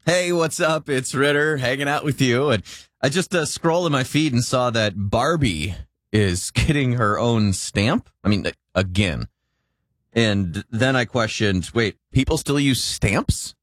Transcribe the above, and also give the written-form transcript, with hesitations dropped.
Hey, what's up? It's Ritter hanging out with you. And I just scrolled in my feed and saw that Barbie is getting her own stamp. I mean, again. And then I questioned, wait, people still use stamps?